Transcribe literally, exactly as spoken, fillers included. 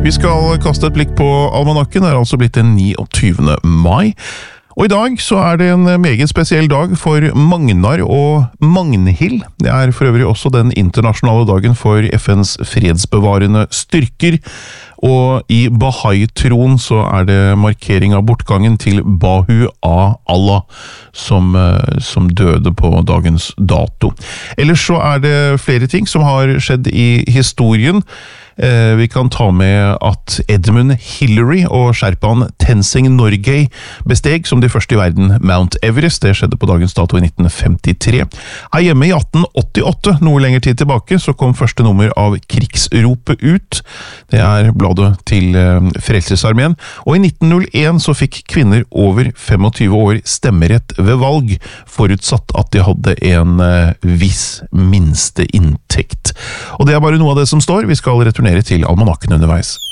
Vi skal kaste et blikk på almanakken, det er altså blitt den niogtyvende mai. Og i dag så er det en meget spesiell dag for Magnar og Magnhild. Det er for øvrig også den internasjonale dagen for F N's fredsbevarende styrker. Og i Bahá'í-troen så er det markering av bortgangen til Bahu A. Allah, som, som døde på dagens dato. Ellers så er det flere ting som har skjedd i historien. Eh, vi kan ta med at Edmund Hillary og sherpaen Tenzing Norgay besteg som de første i verden Mount Everest. Det skjedde på dagens dato i nitten femtitre. Her hjemme i atten åttiåtte, noe lenger tid tilbake, så kom første nummer av Krigsropet ut. Det er bladet til eh, Frelsesarmeen. Og i nitten null en så fikk kvinner over femogtyve år stemmerett ved valg, forutsatt at de hadde en eh, viss minste inntekt. Og det er bare noe av det som står. Vi skal returnere til almanakken underveis.